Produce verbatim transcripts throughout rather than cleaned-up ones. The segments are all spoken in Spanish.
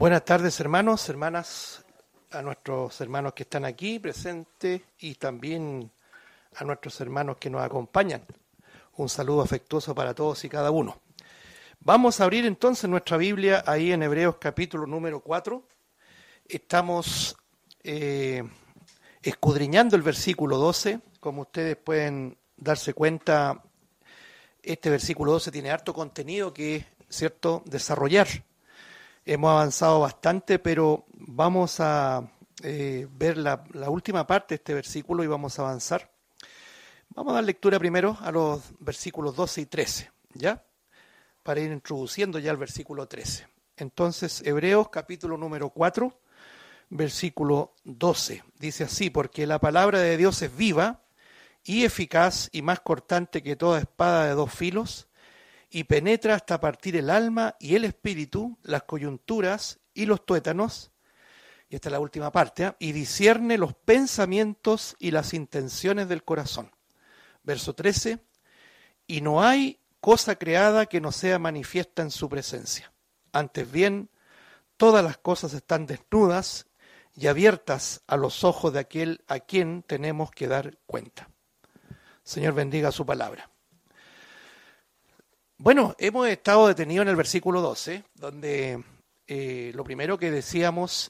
Buenas tardes, hermanos, hermanas, a nuestros hermanos que están aquí presentes y también a nuestros hermanos que nos acompañan. Un saludo afectuoso para todos y cada uno. Vamos a abrir entonces nuestra Biblia ahí en Hebreos capítulo número cuatro. Estamos eh, escudriñando el versículo doce. Como ustedes pueden darse cuenta, este versículo doce tiene harto contenido que, cierto, desarrollar. Hemos avanzado bastante, pero vamos a eh, ver la, la última parte de este versículo y vamos a avanzar. Vamos a dar lectura primero a los versículos doce y trece, ¿ya? Para ir introduciendo ya el versículo trece. Entonces, Hebreos capítulo número cuatro, versículo doce. Dice así: porque la palabra de Dios es viva y eficaz y más cortante que toda espada de dos filos, y penetra hasta partir el alma y el espíritu, las coyunturas y los tuétanos, y esta es la última parte, ¿eh? y discierne los pensamientos y las intenciones del corazón. Verso trece, y no hay cosa creada que no sea manifiesta en su presencia. Antes bien, todas las cosas están desnudas y abiertas a los ojos de aquel a quien tenemos que dar cuenta. Señor, bendiga su palabra. Bueno, hemos estado detenidos en el versículo doce, donde eh, lo primero que decíamos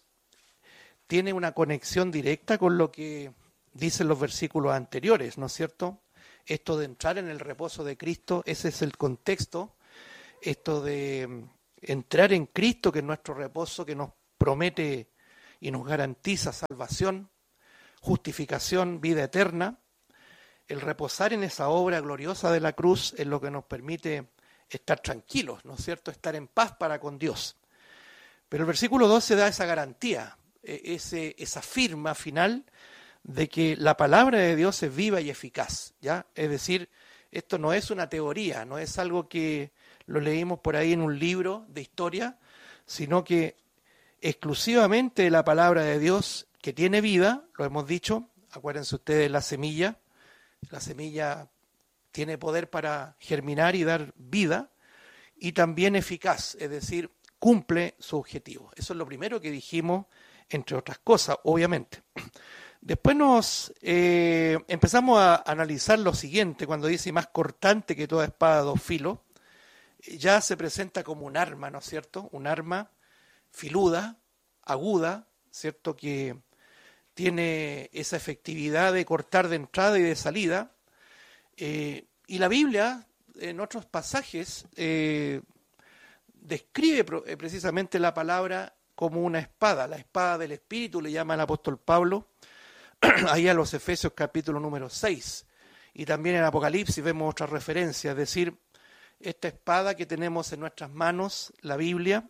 tiene una conexión directa con lo que dicen los versículos anteriores, ¿no es cierto? Esto de entrar en el reposo de Cristo, ese es el contexto, esto de entrar en Cristo, que es nuestro reposo, que nos promete y nos garantiza salvación, justificación, vida eterna. El reposar en esa obra gloriosa de la cruz es lo que nos permite estar tranquilos, ¿no es cierto?, estar en paz para con Dios. Pero el versículo doce da esa garantía, ese, esa firma final de que la palabra de Dios es viva y eficaz, ¿ya? Es decir, esto no es una teoría, no es algo que lo leímos por ahí en un libro de historia, sino que exclusivamente la palabra de Dios, que tiene vida, lo hemos dicho, acuérdense ustedes, la semilla, la semilla tiene poder para germinar y dar vida, y también eficaz, es decir, cumple su objetivo. Eso es lo primero que dijimos, entre otras cosas, obviamente. Después nos eh, empezamos a analizar lo siguiente, cuando dice más cortante que toda espada de dos filos, ya se presenta como un arma, ¿no es cierto? Un arma filuda, aguda, ¿cierto? Que tiene esa efectividad de cortar de entrada y de salida. Eh, y la Biblia, en otros pasajes, eh, describe pro, eh, precisamente la palabra como una espada, la espada del Espíritu, le llama el apóstol Pablo, ahí a los Efesios capítulo número seis, y también en Apocalipsis vemos otra referencia, es decir, esta espada que tenemos en nuestras manos, la Biblia,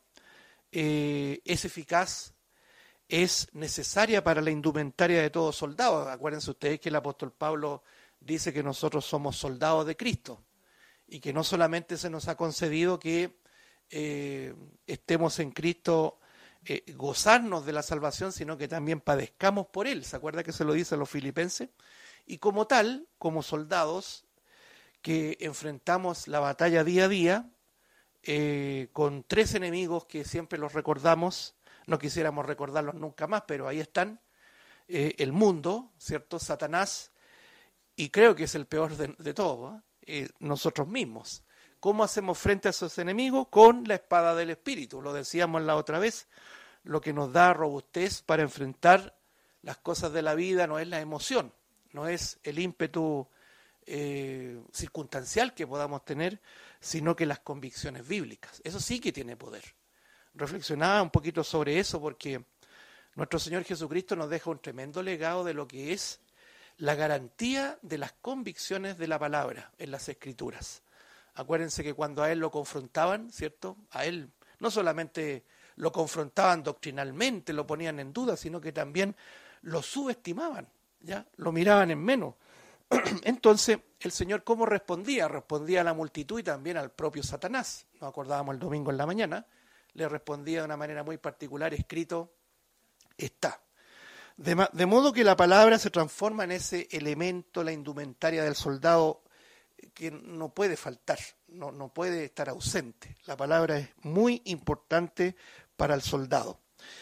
eh, es eficaz, es necesaria para la indumentaria de todo soldado. Acuérdense ustedes que el apóstol Pablo dice que nosotros somos soldados de Cristo y que no solamente se nos ha concedido que eh, estemos en Cristo, eh, gozarnos de la salvación, sino que también padezcamos por Él. ¿Se acuerda que se lo dice a los filipenses? Y como tal, como soldados que enfrentamos la batalla día a día, eh, con tres enemigos que siempre los recordamos, no quisiéramos recordarlos nunca más, pero ahí están, eh, el mundo, ¿cierto? Satanás, y creo que es el peor de, de todos, ¿eh? Eh, nosotros mismos. ¿Cómo hacemos frente a esos enemigos? Con la espada del Espíritu, lo decíamos la otra vez, lo que nos da robustez para enfrentar las cosas de la vida no es la emoción, no es el ímpetu eh, circunstancial que podamos tener, sino que las convicciones bíblicas. Eso sí que tiene poder. Reflexionaba un poquito sobre eso porque nuestro Señor Jesucristo nos deja un tremendo legado de lo que es la garantía de las convicciones de la palabra en las Escrituras. Acuérdense que cuando a Él lo confrontaban, ¿cierto? A Él no solamente lo confrontaban doctrinalmente, lo ponían en duda, sino que también lo subestimaban, ¿ya? Lo miraban en menos. Entonces, el Señor, ¿cómo respondía? Respondía a la multitud y también al propio Satanás. Nos acordábamos el domingo en la mañana, le respondía de una manera muy particular, escrito está. De, de modo que la palabra se transforma en ese elemento, la indumentaria del soldado, que no puede faltar, no, no puede estar ausente. La palabra es muy importante para el soldado.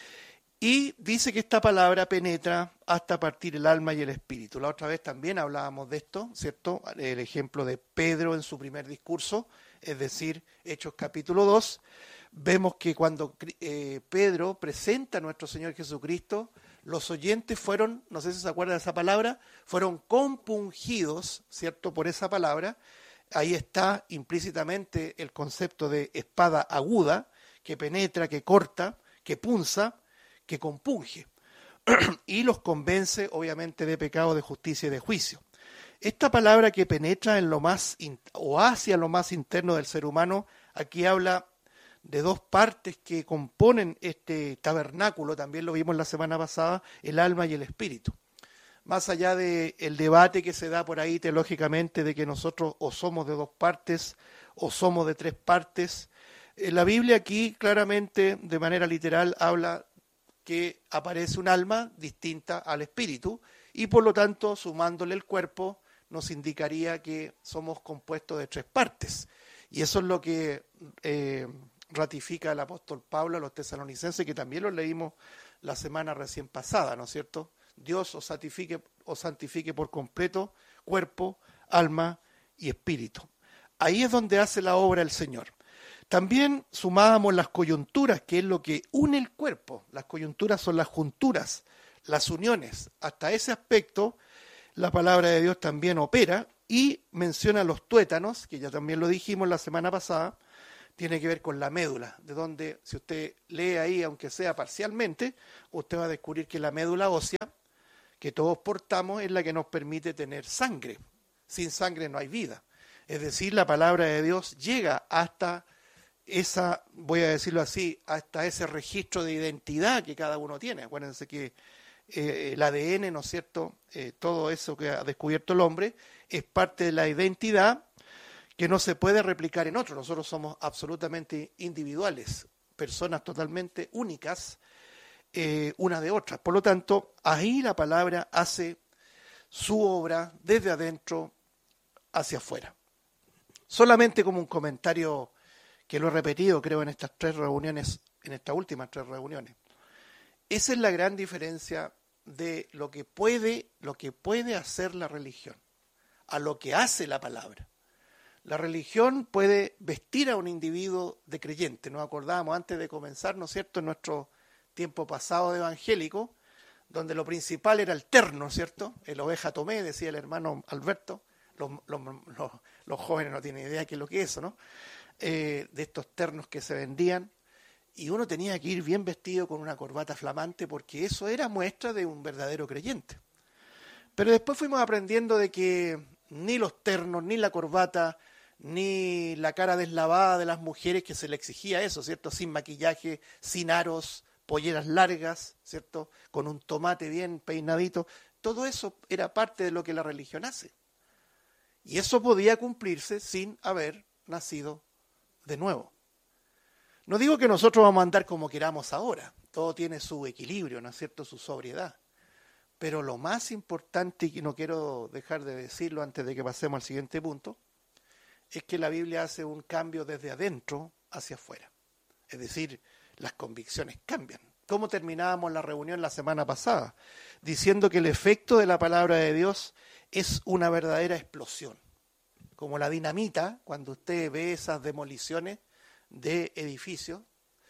Y dice que esta palabra penetra hasta partir el alma y el espíritu. La otra vez también hablábamos de esto, ¿cierto? El ejemplo de Pedro en su primer discurso, es decir, Hechos capítulo dos. Vemos que cuando eh, Pedro presenta a nuestro Señor Jesucristo, los oyentes fueron, no sé si se acuerdan de esa palabra, fueron compungidos, ¿cierto?, por esa palabra. Ahí está implícitamente el concepto de espada aguda, que penetra, que corta, que punza, que compunge. Y los convence, obviamente, de pecado, de justicia y de juicio. Esta palabra que penetra en lo más, o hacia lo más interno del ser humano, aquí habla de dos partes que componen este tabernáculo, también lo vimos la semana pasada, el alma y el espíritu. Más allá del debate que se da por ahí teológicamente de que nosotros o somos de dos partes o somos de tres partes, la Biblia aquí claramente, de manera literal, habla que aparece un alma distinta al espíritu y por lo tanto, sumándole el cuerpo, nos indicaría que somos compuestos de tres partes. Y eso es lo que eh, ratifica el apóstol Pablo a los tesalonicenses, que también lo leímos la semana recién pasada, ¿no es cierto? Dios os santifique, os santifique por completo, cuerpo, alma y espíritu. Ahí es donde hace la obra el Señor. También sumábamos las coyunturas, que es lo que une el cuerpo. Las coyunturas son las junturas, las uniones. Hasta ese aspecto, la palabra de Dios también opera y menciona los tuétanos, que ya también lo dijimos la semana pasada, tiene que ver con la médula, de donde, si usted lee ahí, aunque sea parcialmente, usted va a descubrir que la médula ósea, que todos portamos, es la que nos permite tener sangre. Sin sangre no hay vida. Es decir, la palabra de Dios llega hasta esa, voy a decirlo así, hasta ese registro de identidad que cada uno tiene. Acuérdense que eh, el A D N, ¿no es cierto?, eh, todo eso que ha descubierto el hombre, es parte de la identidad que no se puede replicar en otro. Nosotros somos absolutamente individuales, personas totalmente únicas, eh, una de otras. Por lo tanto, ahí la palabra hace su obra desde adentro hacia afuera. Solamente como un comentario que lo he repetido, creo, en estas tres reuniones, en estas últimas tres reuniones. Esa es la gran diferencia de lo que puede, lo que puede hacer la religión, a lo que hace la palabra. La religión puede vestir a un individuo de creyente. Nos acordábamos antes de comenzar, ¿no es cierto?, en nuestro tiempo pasado de evangélico, donde lo principal era el terno, ¿cierto? El oveja tomé, decía el hermano Alberto. Los, los, los, los jóvenes no tienen idea de qué es lo que es eso, ¿no? Eh, de estos ternos que se vendían, y uno tenía que ir bien vestido con una corbata flamante porque eso era muestra de un verdadero creyente. Pero después fuimos aprendiendo de que ni los ternos, ni la corbata, ni la cara deslavada de las mujeres, que se le exigía eso, ¿cierto? Sin maquillaje, sin aros, polleras largas, ¿cierto? Con un tomate bien peinadito. Todo eso era parte de lo que la religión hace. Y eso podía cumplirse sin haber nacido de nuevo. No digo que nosotros vamos a andar como queramos ahora. Todo tiene su equilibrio, ¿no es cierto?, su sobriedad. Pero lo más importante, y no quiero dejar de decirlo antes de que pasemos al siguiente punto, es que la Biblia hace un cambio desde adentro hacia afuera. Es decir, las convicciones cambian. ¿Cómo terminábamos la reunión la semana pasada? Diciendo que el efecto de la palabra de Dios es una verdadera explosión. Como la dinamita, cuando usted ve esas demoliciones de edificios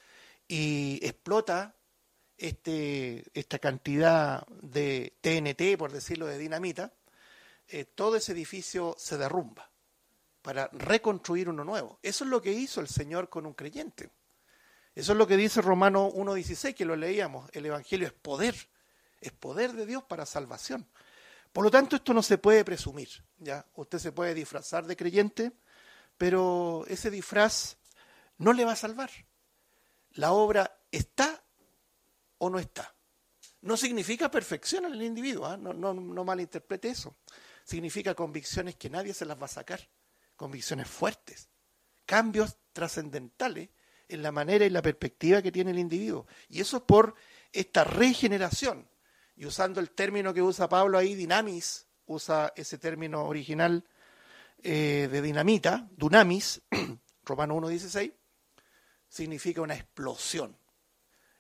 y explota este, esta cantidad de T N T, por decirlo, de dinamita, eh, todo ese edificio se derrumba para reconstruir uno nuevo. Eso es lo que hizo el Señor con un creyente. Eso es lo que dice Romanos uno dieciséis, que lo leíamos. El Evangelio es poder, es poder de Dios para salvación. Por lo tanto, esto no se puede presumir, ¿ya? Usted se puede disfrazar de creyente, pero ese disfraz no le va a salvar. La obra está o no está. No significa perfección en el individuo, ¿eh? no, no, no malinterprete eso. Significa convicciones que nadie se las va a sacar, convicciones fuertes, cambios trascendentales en la manera y la perspectiva que tiene el individuo. Y eso es por esta regeneración. Y usando el término que usa Pablo ahí, dinamis, usa ese término original eh, de dinamita, dunamis, Romanos uno dieciséis, significa una explosión.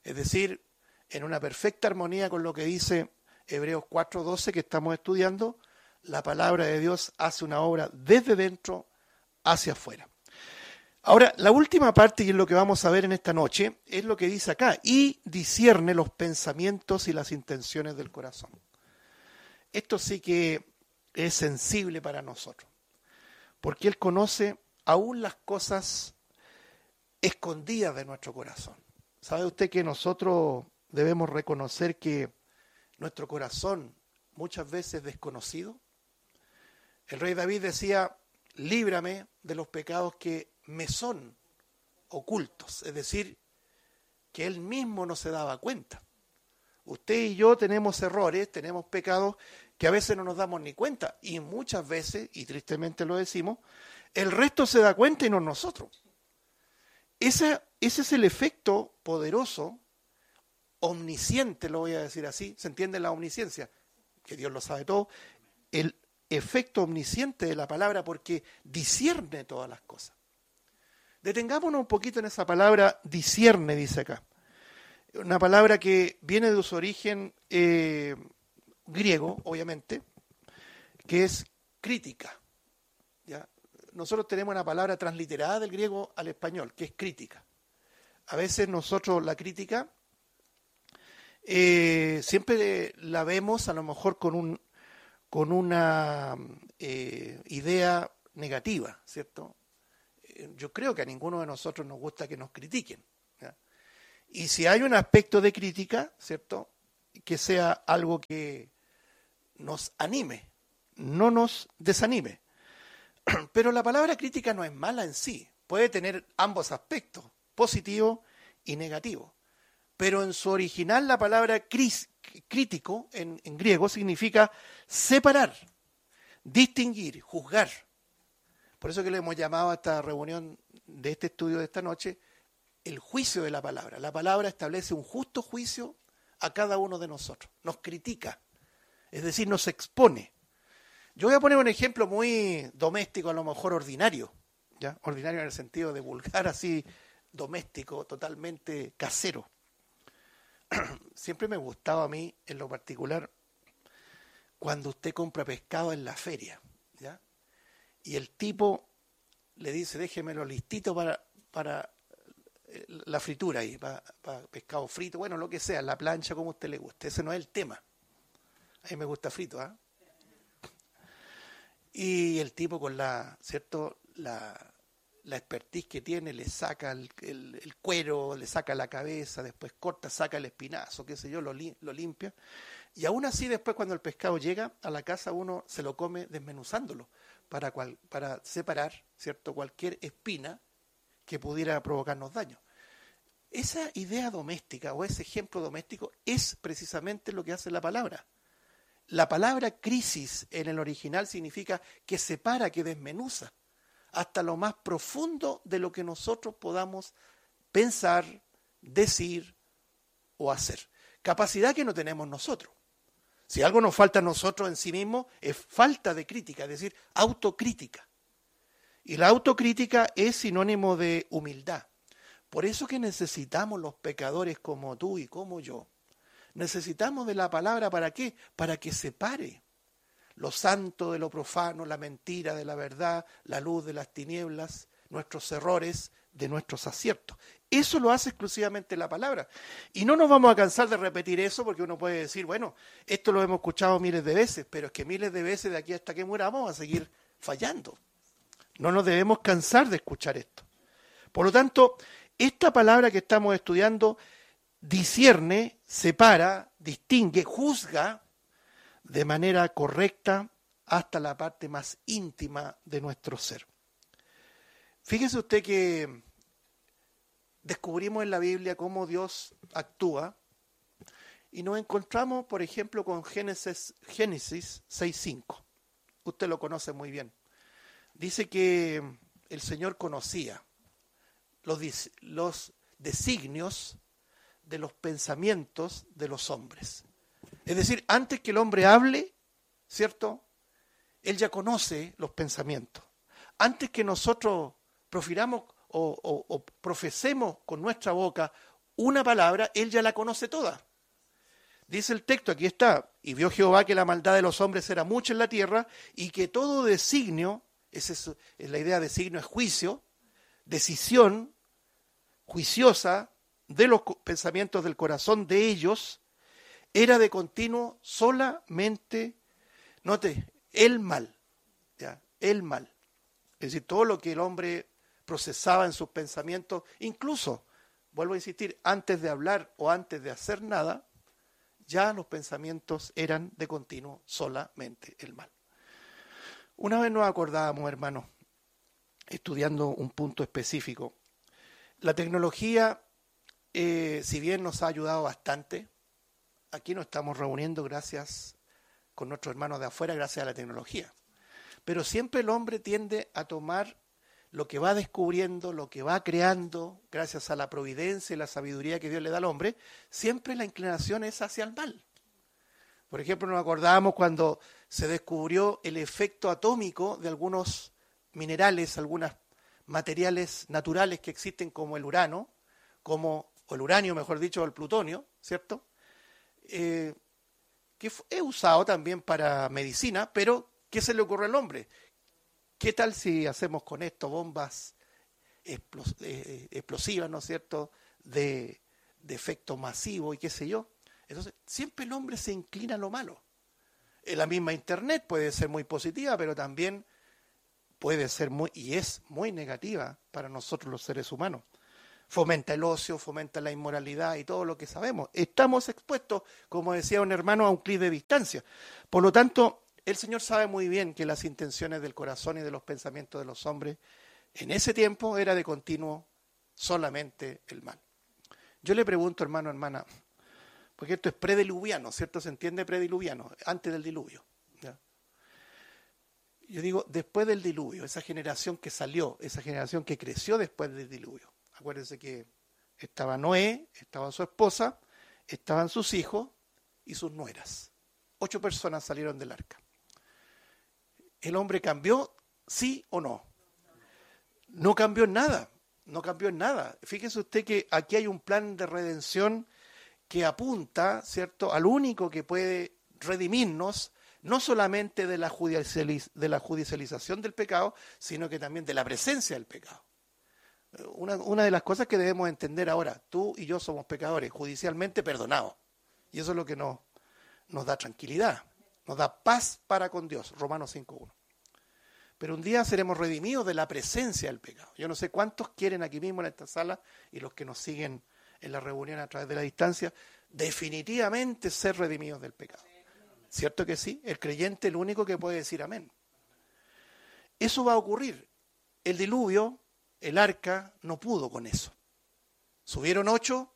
Es decir, en una perfecta armonía con lo que dice Hebreos cuatro doce que estamos estudiando, la palabra de Dios hace una obra desde dentro hacia afuera. Ahora, la última parte, y es lo que vamos a ver en esta noche, es lo que dice acá, y discierne los pensamientos y las intenciones del corazón. Esto sí que es sensible para nosotros, porque Él conoce aún las cosas escondidas de nuestro corazón. ¿Sabe usted que nosotros debemos reconocer que nuestro corazón muchas veces es desconocido? El rey David decía, líbrame de los pecados que me son ocultos, es decir, que él mismo no se daba cuenta. Usted y yo tenemos errores, tenemos pecados que a veces no nos damos ni cuenta, y muchas veces, y tristemente lo decimos, el resto se da cuenta y no nosotros. Ese, ese es el efecto poderoso, omnisciente, lo voy a decir así, ¿se entiende la omnisciencia? Que Dios lo sabe todo, el efecto omnisciente de la palabra, porque discierne todas las cosas. Detengámonos un poquito en esa palabra discierne, dice acá. Una palabra que viene de su origen eh, griego, obviamente, que es crítica. ¿Ya? Nosotros tenemos una palabra transliterada del griego al español, que es crítica. A veces nosotros la crítica eh, siempre la vemos a lo mejor con, un, con una eh, idea negativa, ¿cierto? Yo creo que a ninguno de nosotros nos gusta que nos critiquen. ¿Ya? Y si hay un aspecto de crítica, ¿cierto? Que sea algo que nos anime, no nos desanime. Pero la palabra crítica no es mala en sí, puede tener ambos aspectos, positivo y negativo. Pero en su original la palabra cris, crítico en, en griego significa separar, distinguir, juzgar. Por eso que le hemos llamado a esta reunión de este estudio de esta noche el juicio de la palabra. La palabra establece un justo juicio a cada uno de nosotros, nos critica, es decir, nos expone. Yo voy a poner un ejemplo muy doméstico, a lo mejor ordinario, ¿ya? Ordinario en el sentido de vulgar, así, doméstico, totalmente casero. Siempre me gustaba a mí, en lo particular, cuando usted compra pescado en la feria, ¿ya? Y el tipo le dice, déjemelo listito para, para la fritura ahí, para, para pescado frito, bueno, lo que sea, la plancha, como a usted le guste. Ese no es el tema. A mí me gusta frito, ¿ah? ¿eh? Y el tipo con la, ¿cierto? La, la expertise que tiene, le saca el, el, el cuero, le saca la cabeza, después corta, saca el espinazo, qué sé yo, lo, li, lo limpia. Y aún así después cuando el pescado llega a la casa uno se lo come desmenuzándolo para, cual, para separar, ¿cierto? Cualquier espina que pudiera provocarnos daño. Esa idea doméstica o ese ejemplo doméstico es precisamente lo que hace la palabra. La palabra crisis en el original significa que separa, que desmenuza, hasta lo más profundo de lo que nosotros podamos pensar, decir o hacer. Capacidad que no tenemos nosotros. Si algo nos falta a nosotros en sí mismos, es falta de crítica, es decir, autocrítica. Y la autocrítica es sinónimo de humildad. Por eso que necesitamos los pecadores como tú y como yo. Necesitamos de la palabra, ¿para qué? Para que separe lo santo de lo profano, la mentira de la verdad, la luz de las tinieblas, nuestros errores de nuestros aciertos. Eso lo hace exclusivamente la palabra. Y no nos vamos a cansar de repetir eso porque uno puede decir, bueno, esto lo hemos escuchado miles de veces, pero es que miles de veces de aquí hasta que muramos vamos a seguir fallando. No nos debemos cansar de escuchar esto. Por lo tanto, esta palabra que estamos estudiando discierne, separa, distingue, juzga de manera correcta hasta la parte más íntima de nuestro ser. Fíjese usted que descubrimos en la Biblia cómo Dios actúa y nos encontramos, por ejemplo, con Génesis, Génesis seis cinco. Usted lo conoce muy bien. Dice que el Señor conocía los, los designios de los pensamientos de los hombres. Es decir, antes que el hombre hable, ¿cierto? Él ya conoce los pensamientos. Antes que nosotros profiramos o, o, o profesemos con nuestra boca una palabra, él ya la conoce toda. Dice el texto, aquí está, y vio Jehová que la maldad de los hombres era mucha en la tierra y que todo designio, esa es, es la idea de designio, es juicio, decisión juiciosa de los pensamientos del corazón de ellos, era de continuo solamente, note, el mal, ¿ya? El mal. Es decir, todo lo que el hombre procesaba en sus pensamientos, incluso, vuelvo a insistir, antes de hablar o antes de hacer nada, ya los pensamientos eran de continuo solamente el mal. Una vez nos acordábamos, hermanos, estudiando un punto específico, la tecnología, eh, si bien nos ha ayudado bastante, aquí nos estamos reuniendo gracias con nuestros hermanos de afuera, gracias a la tecnología. Pero siempre el hombre tiende a tomar lo que va descubriendo, lo que va creando, gracias a la providencia y la sabiduría que Dios le da al hombre, siempre la inclinación es hacia el mal. Por ejemplo, nos acordábamos cuando se descubrió el efecto atómico de algunos minerales, algunos materiales naturales que existen como el urano, como, o el uranio, mejor dicho, o el plutonio, ¿cierto? Eh, que es usado también para medicina, pero ¿qué se le ocurre al hombre? ¿Qué tal si hacemos con esto bombas explos- eh, explosivas, ¿no es cierto?, de, de efecto masivo y qué sé yo? Entonces, siempre el hombre se inclina a lo malo. En la misma Internet puede ser muy positiva, pero también puede ser muy, y es muy negativa para nosotros los seres humanos. Fomenta el ocio, fomenta la inmoralidad y todo lo que sabemos. Estamos expuestos, como decía un hermano, a un clic de distancia. Por lo tanto, el Señor sabe muy bien que las intenciones del corazón y de los pensamientos de los hombres en ese tiempo era de continuo solamente el mal. Yo le pregunto, hermano, hermana, porque esto es prediluviano, ¿cierto? Se entiende prediluviano, antes del diluvio, ¿ya? Yo digo, después del diluvio, esa generación que salió, esa generación que creció después del diluvio. Acuérdense que estaba Noé, estaba su esposa, estaban sus hijos y sus nueras. Ocho personas salieron del arca. ¿El hombre cambió? ¿Sí o no? No cambió en nada, no cambió en nada. Fíjese usted que aquí hay un plan de redención que apunta, ¿cierto?, al único que puede redimirnos, no solamente de la, judicializ- de la judicialización del pecado, sino que también de la presencia del pecado. Una, una de las cosas que debemos entender ahora, tú y yo somos pecadores, judicialmente perdonados. Y eso es lo que nos, nos da tranquilidad, nos da paz para con Dios, Romanos cinco uno. Pero un día seremos redimidos de la presencia del pecado. Yo no sé cuántos quieren aquí mismo en esta sala y los que nos siguen en la reunión a través de la distancia, definitivamente ser redimidos del pecado. ¿Cierto que sí? El creyente es el único que puede decir amén. Eso va a ocurrir. El diluvio, el arca, no pudo con eso. Subieron ocho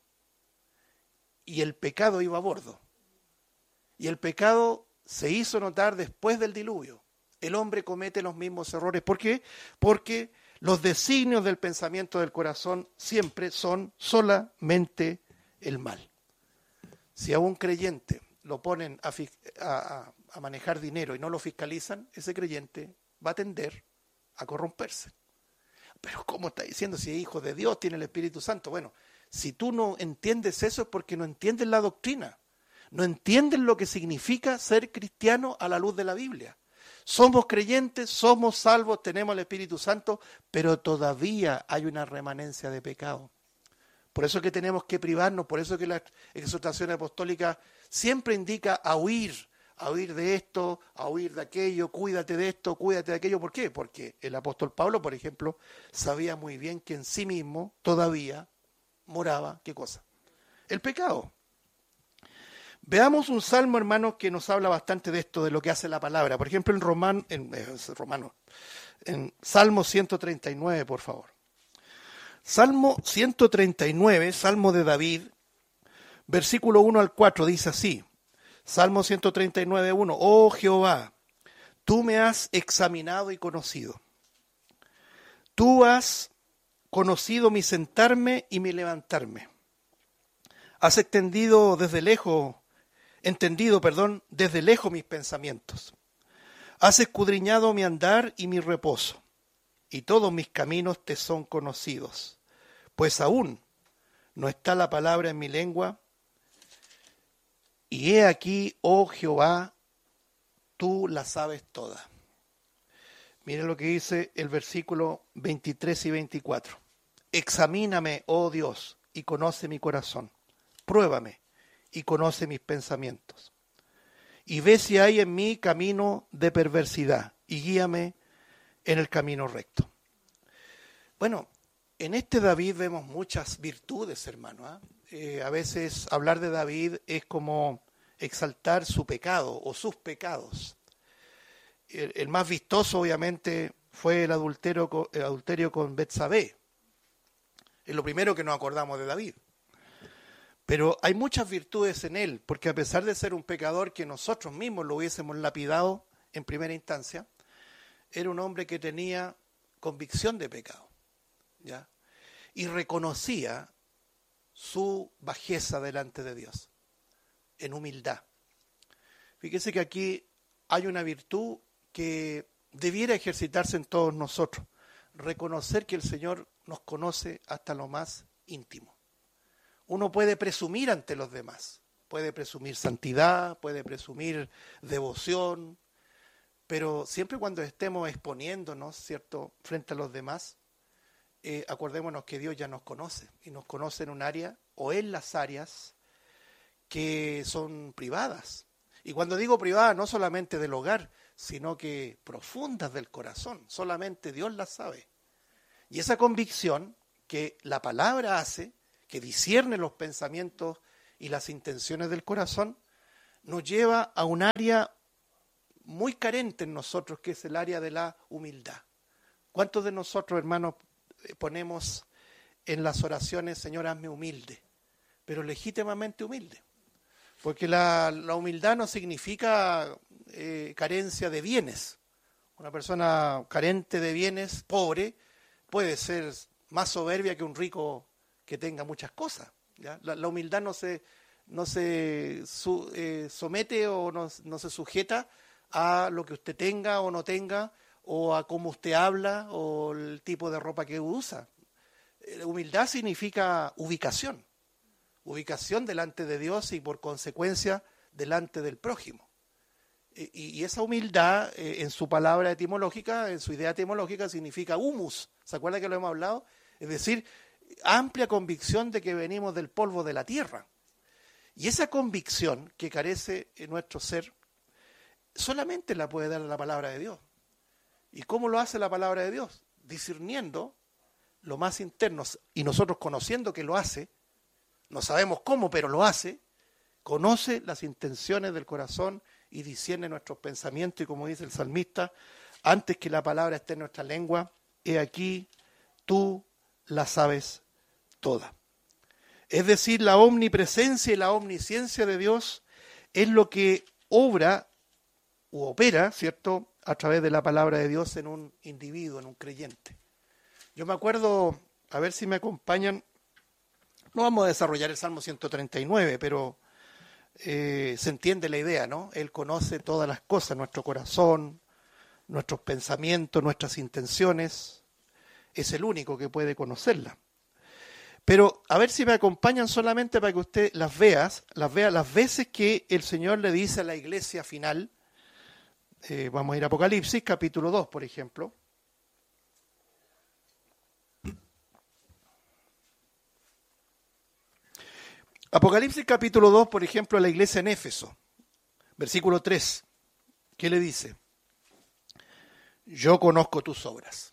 y el pecado iba a bordo. Y el pecado se hizo notar después del diluvio. El hombre comete los mismos errores. ¿Por qué? Porque los designios del pensamiento del corazón siempre son solamente el mal. Si a un creyente lo ponen a, a, a manejar dinero y no lo fiscalizan, ese creyente va a tender a corromperse. Pero ¿cómo está diciendo si es hijo de Dios, tiene el Espíritu Santo? Bueno, si tú no entiendes eso es porque no entiendes la doctrina. No entiendes lo que significa ser cristiano a la luz de la Biblia. Somos creyentes, somos salvos, tenemos el Espíritu Santo, pero todavía hay una remanencia de pecado. Por eso es que tenemos que privarnos, por eso es que la exhortación apostólica siempre indica a huir, a huir de esto, a huir de aquello, cuídate de esto, cuídate de aquello. ¿Por qué? Porque el apóstol Pablo, por ejemplo, sabía muy bien que en sí mismo todavía moraba, ¿qué cosa? El pecado. Veamos un salmo, hermanos, que nos habla bastante de esto, de lo que hace la palabra. Por ejemplo, en Romano, en, eh, Romano, en Salmo ciento treinta y nueve, por favor. Salmo ciento treinta y nueve, Salmo de David, versículo uno al cuatro, dice así. Salmo ciento treinta y nueve, uno. Oh Jehová, tú me has examinado y conocido. Tú has conocido mi sentarme y mi levantarme. Has extendido desde lejos, entendido, perdón, desde lejos mis pensamientos. Has escudriñado mi andar y mi reposo, y todos mis caminos te son conocidos. Pues aún no está la palabra en mi lengua. Y he aquí, oh Jehová, tú la sabes toda. Mire lo que dice el versículo veintitrés y veinticuatro. Examíname, oh Dios, y conoce mi corazón. Pruébame y conoce mis pensamientos. Y ve si hay en mí camino de perversidad y guíame en el camino recto. Bueno, en este David vemos muchas virtudes, hermano. ¿eh? Eh, a veces hablar de David es como exaltar su pecado o sus pecados. El, el más vistoso, obviamente, fue el adulterio, el adulterio con Betsabé. Es lo primero que nos acordamos de David. Pero hay muchas virtudes en él, porque a pesar de ser un pecador que nosotros mismos lo hubiésemos lapidado en primera instancia, era un hombre que tenía convicción de pecado, ¿ya? Y reconocía su bajeza delante de Dios, en humildad. Fíjese que aquí hay una virtud que debiera ejercitarse en todos nosotros, reconocer que el Señor nos conoce hasta lo más íntimo. Uno puede presumir ante los demás, puede presumir santidad, puede presumir devoción, pero siempre cuando estemos exponiéndonos, ¿cierto?, frente a los demás, eh, acordémonos que Dios ya nos conoce, y nos conoce en un área, o en las áreas que son privadas. Y cuando digo privadas, no solamente del hogar, sino que profundas del corazón, solamente Dios las sabe. Y esa convicción que la palabra hace, que discierne los pensamientos y las intenciones del corazón, nos lleva a un área muy carente en nosotros, que es el área de la humildad. ¿Cuántos de nosotros, hermanos, ponemos en las oraciones, Señor, hazme humilde, pero legítimamente humilde? Porque la, la humildad no significa eh, carencia de bienes. Una persona carente de bienes, pobre, puede ser más soberbia que un rico que tenga muchas cosas. ¿ya? La, la humildad no se, no se su, eh, somete o no, no se sujeta a lo que usted tenga o no tenga, o a cómo usted habla, o el tipo de ropa que usa. Eh, humildad significa ubicación. Ubicación delante de Dios y por consecuencia delante del prójimo. Y, y esa humildad, eh, en su palabra etimológica, en su idea etimológica, significa humus. ¿Se acuerda que lo hemos hablado? Es decir, amplia convicción de que venimos del polvo de la tierra. Y esa convicción que carece en nuestro ser, solamente la puede dar la palabra de Dios. ¿Y cómo lo hace la palabra de Dios? Discerniendo lo más interno, y nosotros conociendo que lo hace, no sabemos cómo, pero lo hace, conoce las intenciones del corazón y discierne nuestros pensamientos, y como dice el salmista, antes que la palabra esté en nuestra lengua, he aquí, tú la sabes toda. Es decir, la omnipresencia y la omnisciencia de Dios es lo que obra u opera, ¿cierto?, a través de la palabra de Dios en un individuo, en un creyente. Yo me acuerdo, a ver si me acompañan, no vamos a desarrollar el Salmo ciento treinta y nueve, pero eh, se entiende la idea, ¿no? Él conoce todas las cosas, nuestro corazón, nuestros pensamientos, nuestras intenciones. Es el único que puede conocerla. Pero a ver si me acompañan solamente para que usted las vea, las vea las veces que el Señor le dice a la iglesia final. Eh, vamos a ir a Apocalipsis, capítulo dos, por ejemplo. Apocalipsis, capítulo dos, por ejemplo, a la iglesia en Éfeso, versículo tres. ¿Qué le dice? Yo conozco tus obras.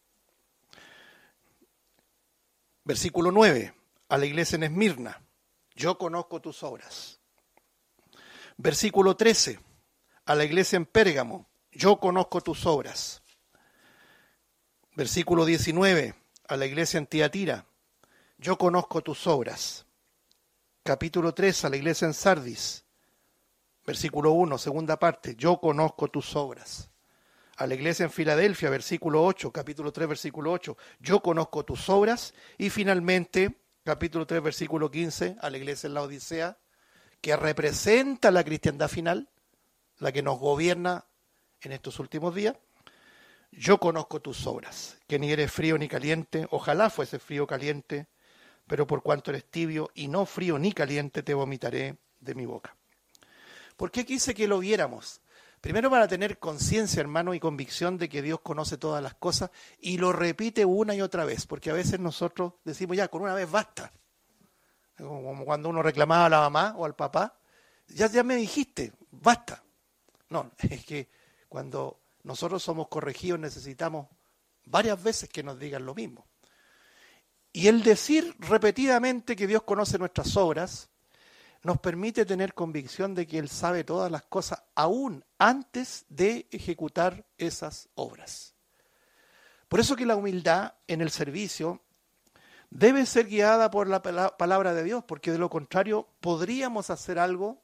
Versículo nueve, a la iglesia en Esmirna. Yo conozco tus obras. Versículo trece, a la iglesia en Pérgamo. Yo conozco tus obras. Versículo diecinueve, a la iglesia en Tiatira. Yo conozco tus obras. Capítulo tres, a la iglesia en Sardis. Versículo uno, segunda parte. Yo conozco tus obras. A la iglesia en Filadelfia, versículo ocho, capítulo tres, versículo ocho. Yo conozco tus obras. Y finalmente, capítulo tres, versículo quince, a la iglesia en la Odisea, que representa la cristiandad final, la que nos gobierna en estos últimos días. Yo conozco tus obras, que ni eres frío ni caliente, ojalá fuese frío o caliente, pero por cuanto eres tibio y no frío ni caliente, te vomitaré de mi boca. ¿Por qué quise que lo viéramos? Primero para tener conciencia, hermano, y convicción de que Dios conoce todas las cosas y lo repite una y otra vez, porque a veces nosotros decimos ya, con una vez basta. Como cuando uno reclamaba a la mamá o al papá, ya, ya me dijiste, basta. No, es que cuando nosotros somos corregidos necesitamos varias veces que nos digan lo mismo. Y el decir repetidamente que Dios conoce nuestras obras nos permite tener convicción de que Él sabe todas las cosas aún antes de ejecutar esas obras. Por eso que la humildad en el servicio debe ser guiada por la palabra de Dios, porque de lo contrario podríamos hacer algo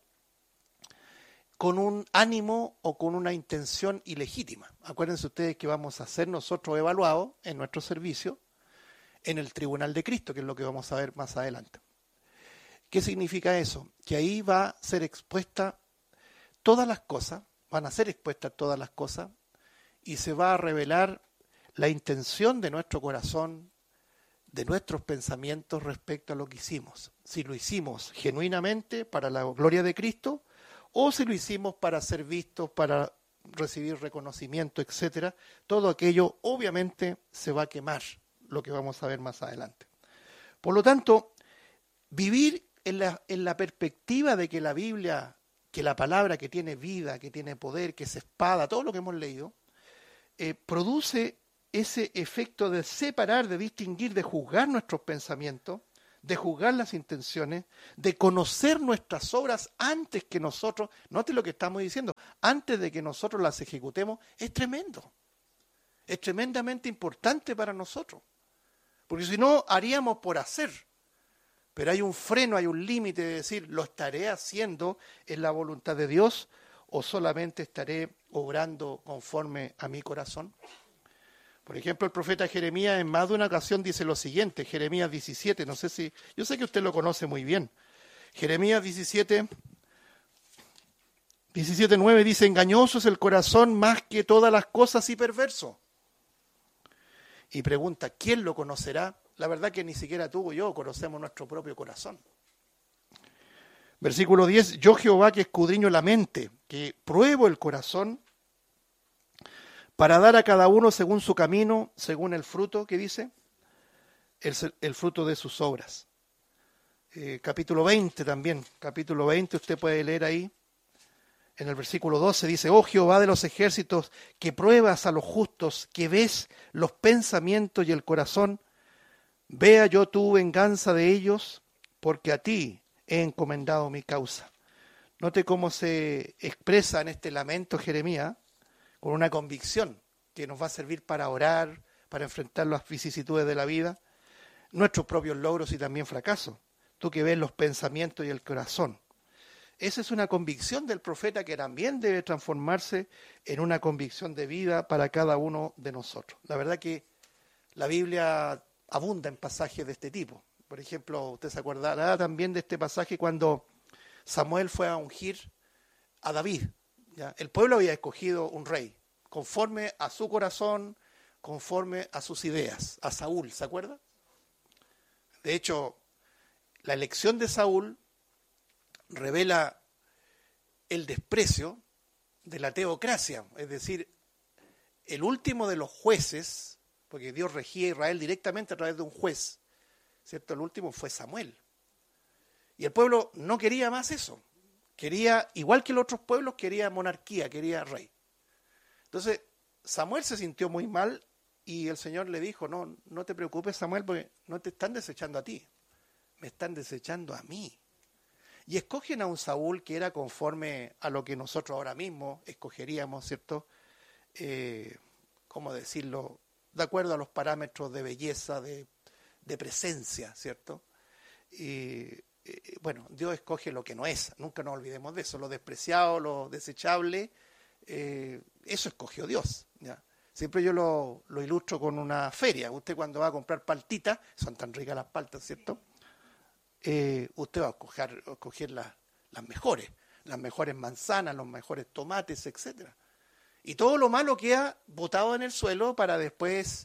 con un ánimo o con una intención ilegítima. Acuérdense ustedes que vamos a ser nosotros evaluados en nuestro servicio en el tribunal de Cristo, que es lo que vamos a ver más adelante. ¿Qué significa eso? Que ahí va a ser expuesta todas las cosas, van a ser expuestas todas las cosas, y se va a revelar la intención de nuestro corazón, de nuestros pensamientos respecto a lo que hicimos. Si lo hicimos genuinamente para la gloria de Cristo, o si lo hicimos para ser vistos, para recibir reconocimiento, etcétera. Todo aquello obviamente se va a quemar, lo que vamos a ver más adelante. Por lo tanto, vivir en la, en la perspectiva de que la Biblia, que la palabra que tiene vida, que tiene poder, que es espada, todo lo que hemos leído, eh, produce ese efecto de separar, de distinguir, de juzgar nuestros pensamientos, de juzgar las intenciones, de conocer nuestras obras antes que nosotros, note lo que estamos diciendo, antes de que nosotros las ejecutemos, es tremendo. Es tremendamente importante para nosotros. Porque si no, haríamos por hacer. Pero hay un freno, hay un límite de decir, ¿lo estaré haciendo en la voluntad de Dios o solamente estaré obrando conforme a mi corazón? Por ejemplo, el profeta Jeremías en más de una ocasión dice lo siguiente, Jeremías diecisiete, no sé si, yo sé que usted lo conoce muy bien. Jeremías diecisiete, diecisiete nueve dice, engañoso es el corazón más que todas las cosas y perverso. Y pregunta, ¿quién lo conocerá? La verdad que ni siquiera tú o yo conocemos nuestro propio corazón. Versículo diez, yo Jehová que escudriño la mente, que pruebo el corazón, para dar a cada uno según su camino, según el fruto, ¿qué dice? El, el fruto de sus obras. Eh, capítulo veinte también, capítulo veinte, usted puede leer ahí, en el versículo doce dice, oh Jehová de los ejércitos, que pruebas a los justos, que ves los pensamientos y el corazón, vea yo tu venganza de ellos, porque a ti he encomendado mi causa. Note cómo se expresa en este lamento Jeremías, con una convicción que nos va a servir para orar, para enfrentar las vicisitudes de la vida, nuestros propios logros y también fracasos. Tú que ves los pensamientos y el corazón. Esa es una convicción del profeta que también debe transformarse en una convicción de vida para cada uno de nosotros. La verdad que la Biblia abunda en pasajes de este tipo. Por ejemplo, usted se acordará también de este pasaje cuando Samuel fue a ungir a David. ¿Ya? El pueblo había escogido un rey, conforme a su corazón, conforme a sus ideas, a Saúl, ¿se acuerda? De hecho, la elección de Saúl revela el desprecio de la teocracia, es decir, el último de los jueces, porque Dios regía a Israel directamente a través de un juez, ¿cierto? El último fue Samuel. Y el pueblo no quería más eso. Quería, igual que los otros pueblos, quería monarquía, quería rey. Entonces, Samuel se sintió muy mal y el Señor le dijo, no, no te preocupes, Samuel, porque no te están desechando a ti, me están desechando a mí. Y escogen a un Saúl que era conforme a lo que nosotros ahora mismo escogeríamos, ¿cierto? Eh, ¿Cómo decirlo? De acuerdo a los parámetros de belleza, de, de presencia, ¿cierto? Y eh, bueno, Dios escoge lo que no es, nunca nos olvidemos de eso, lo despreciado, lo desechable, eh, eso escogió Dios, ¿ya? Siempre yo lo, lo ilustro con una feria. Usted cuando va a comprar paltitas, son tan ricas las paltas, ¿cierto? Eh, usted va a escoger, a escoger las, las mejores, las mejores manzanas, los mejores tomates, etcétera. Y todo lo malo queda botado en el suelo para después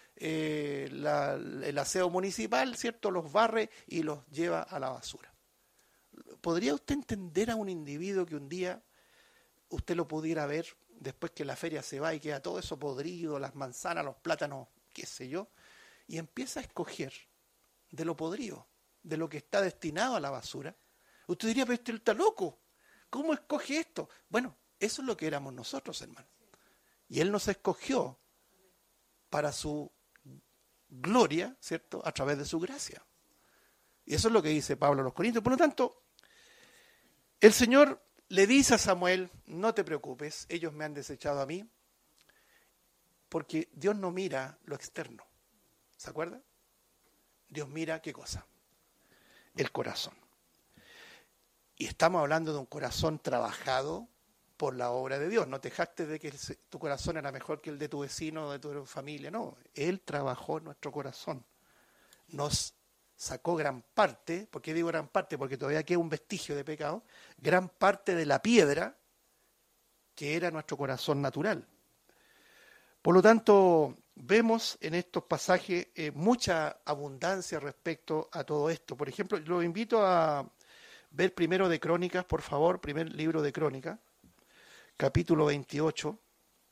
eh, la, el aseo municipal, ¿cierto? Los barre y los lleva a la basura. ¿Podría usted entender a un individuo que un día usted lo pudiera ver después que la feria se va y queda todo eso podrido, las manzanas, los plátanos, qué sé yo, y empieza a escoger de lo podrido, de lo que está destinado a la basura? Usted diría, pero este está loco, ¿cómo escoge esto? Bueno, eso es lo que éramos nosotros, hermano. Y Él nos escogió para su gloria, ¿cierto? A través de su gracia. Y eso es lo que dice Pablo a los Corintios. Por lo tanto, el Señor le dice a Samuel, no te preocupes, ellos me han desechado a mí, porque Dios no mira lo externo. ¿Se acuerda? Dios mira, ¿qué cosa? El corazón. Y estamos hablando de un corazón trabajado por la obra de Dios. No te jactes de que tu corazón era mejor que el de tu vecino o de tu familia. No, Él trabajó en nuestro corazón. Nos sacó gran parte, ¿por qué digo gran parte? Porque todavía queda un vestigio de pecado, gran parte de la piedra que era nuestro corazón natural. Por lo tanto, vemos en estos pasajes eh, mucha abundancia respecto a todo esto. Por ejemplo, lo invito a ver primero de Crónicas, por favor, primer libro de Crónicas, capítulo veintiocho,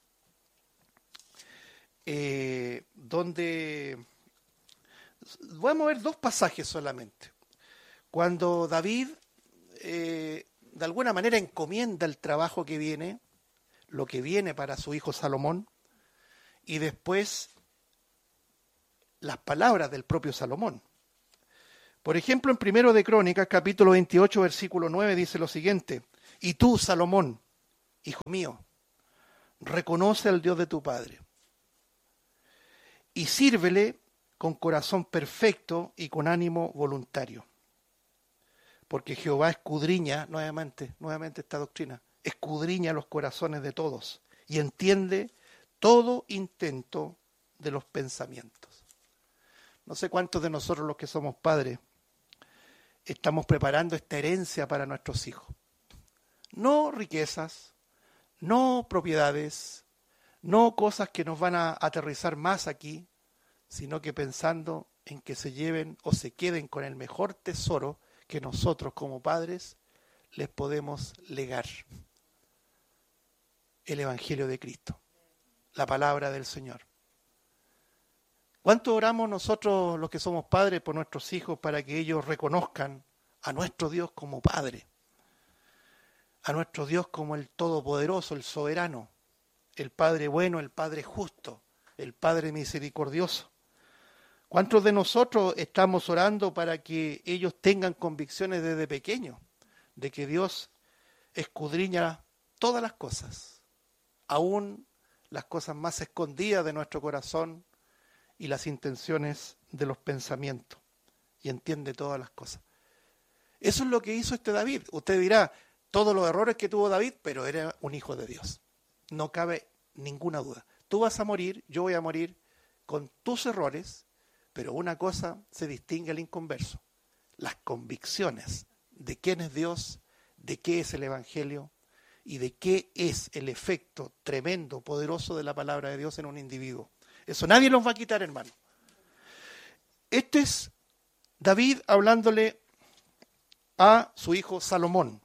eh, donde vamos a ver dos pasajes solamente. Cuando David, eh, de alguna manera, encomienda el trabajo que viene, lo que viene para su hijo Salomón, y después las palabras del propio Salomón. Por ejemplo, en primero de Crónicas, capítulo veintiocho, versículo nueve, dice lo siguiente: y tú, Salomón, hijo mío, reconoce al Dios de tu padre y sírvele con corazón perfecto y con ánimo voluntario. Porque Jehová escudriña, nuevamente, nuevamente esta doctrina, escudriña los corazones de todos y entiende todo intento de los pensamientos. No sé cuántos de nosotros los que somos padres estamos preparando esta herencia para nuestros hijos. No riquezas, no propiedades, no cosas que nos van a aterrizar más aquí, sino que pensando en que se lleven o se queden con el mejor tesoro que nosotros como padres les podemos legar. El Evangelio de Cristo, la palabra del Señor. ¿Cuánto oramos nosotros los que somos padres por nuestros hijos para que ellos reconozcan a nuestro Dios como Padre? A nuestro Dios como el Todopoderoso, el Soberano, el Padre bueno, el Padre justo, el Padre misericordioso. ¿Cuántos de nosotros estamos orando para que ellos tengan convicciones desde pequeños de que Dios escudriña todas las cosas, aún las cosas más escondidas de nuestro corazón y las intenciones de los pensamientos, y entiende todas las cosas? Eso es lo que hizo este David. Usted dirá, todos los errores que tuvo David, pero era un hijo de Dios. No cabe ninguna duda. Tú vas a morir, yo voy a morir con tus errores, pero una cosa se distingue al inconverso: las convicciones de quién es Dios, de qué es el Evangelio y de qué es el efecto tremendo, poderoso de la palabra de Dios en un individuo. Eso nadie nos va a quitar, hermano. Este es David hablándole a su hijo Salomón.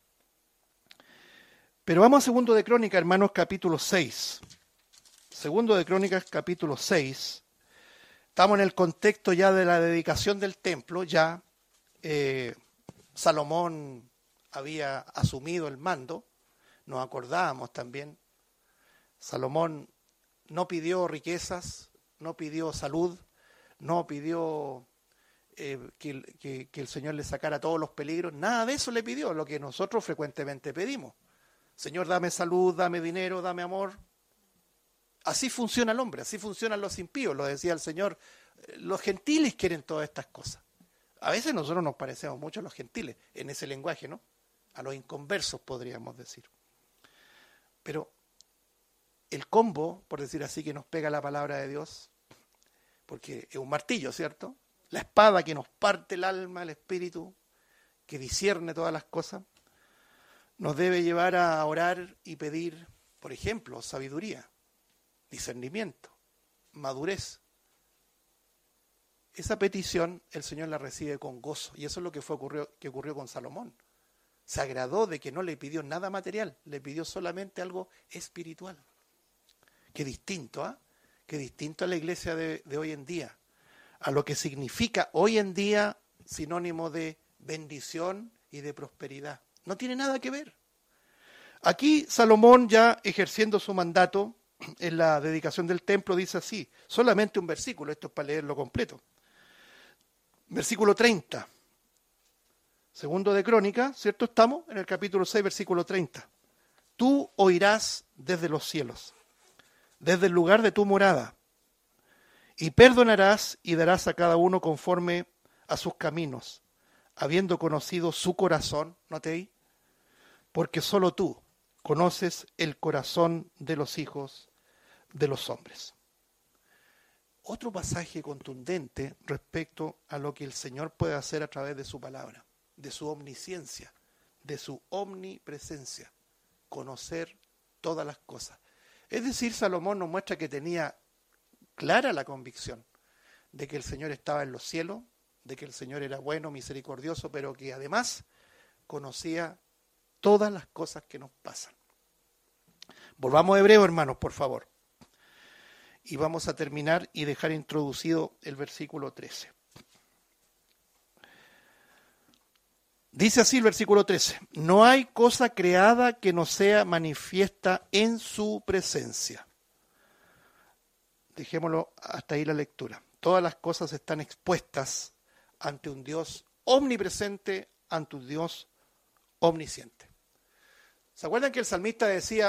Pero vamos a Segundo de Crónicas, hermanos, capítulo seis. Segundo de Crónicas, capítulo seis. Estamos en el contexto ya de la dedicación del templo. Ya eh, Salomón había asumido el mando. Nos acordábamos también. Salomón no pidió riquezas, no pidió salud, no pidió eh, que, que, que el Señor le sacara todos los peligros. Nada de eso le pidió, lo que nosotros frecuentemente pedimos. Señor, dame salud, dame dinero, dame amor. Así funciona el hombre, así funcionan los impíos, lo decía el Señor. Los gentiles quieren todas estas cosas. A veces nosotros nos parecemos mucho a los gentiles en ese lenguaje, ¿no? A los inconversos, podríamos decir. Pero el combo, por decir así, que nos pega la palabra de Dios, porque es un martillo, ¿cierto? La espada que nos parte el alma, el espíritu, que discierne todas las cosas, nos debe llevar a orar y pedir, por ejemplo, sabiduría, discernimiento, madurez, esa petición el Señor la recibe con gozo. Y eso es lo que fue ocurrió, que ocurrió con Salomón. Se agradó de que no le pidió nada material, le pidió solamente algo espiritual. Qué distinto, ¿ah? ¿eh? Qué distinto a la iglesia de, de hoy en día, a lo que significa hoy en día sinónimo de bendición y de prosperidad. No tiene nada que ver. Aquí Salomón, ya ejerciendo su mandato en la dedicación del templo, dice así, solamente un versículo, esto es para leerlo completo. Versículo treinta. Segundo de Crónica, ¿cierto? Estamos en el capítulo seis, versículo treinta. Tú oirás desde los cielos, desde el lugar de tu morada, y perdonarás y darás a cada uno conforme a sus caminos, habiendo conocido su corazón, ¿note ahí? Porque solo tú conoces el corazón de los hijos de los hombres. Otro pasaje contundente respecto a lo que el Señor puede hacer a través de su palabra, de su omnisciencia, de su omnipresencia, conocer todas las cosas. Es decir, Salomón nos muestra que tenía clara la convicción de que el Señor estaba en los cielos, de que el Señor era bueno, misericordioso, pero que además conocía todas las cosas que nos pasan. Volvamos a Hebreo, hermanos, por favor. Y vamos a terminar y dejar introducido el versículo trece. Dice así el versículo trece, no hay cosa creada que no sea manifiesta en su presencia. Dejémoslo hasta ahí la lectura. Todas las cosas están expuestas ante un Dios omnipresente, ante un Dios omnisciente. ¿Se acuerdan que el salmista decía,